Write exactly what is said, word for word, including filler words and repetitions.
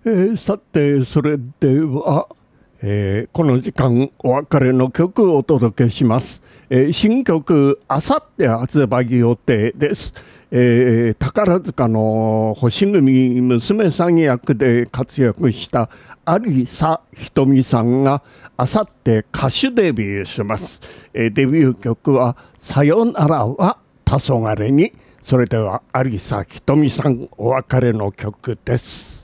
えーさて、それでは、えーこの時間お別れの曲をお届けします。えー新曲あさって発売予定です。えー宝塚の星組娘さん役で活躍した有沙ひとみさんがあさって歌手デビューします。えーデビュー曲はさよならは黄昏に。それでは有沙ひとみさんお別れの曲です。